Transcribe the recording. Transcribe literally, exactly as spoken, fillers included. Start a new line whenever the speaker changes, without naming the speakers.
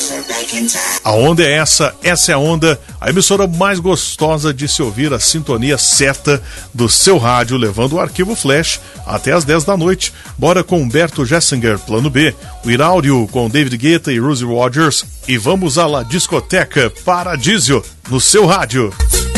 A onda é essa, essa é a onda, a emissora mais gostosa de se ouvir, a sintonia certa do seu rádio, levando o arquivo Flash até as dez da noite. Bora com Humberto Gessinger, Plano B, o Iráudio com David Guetta e Rosie Rogers, e vamos à La Discoteca Paradísio no seu rádio.